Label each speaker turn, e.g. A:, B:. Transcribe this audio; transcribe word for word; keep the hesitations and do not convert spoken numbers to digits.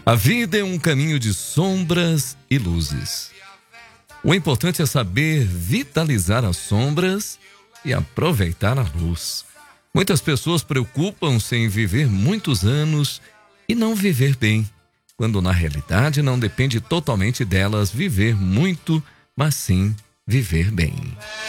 A: A vida é um caminho de sombras e luzes. O importante é saber vitalizar as sombras e aproveitar a luz. Muitas pessoas preocupam-se em viver muitos anos e não viver bem, quando na realidade não depende totalmente delas viver muito, mas sim viver bem.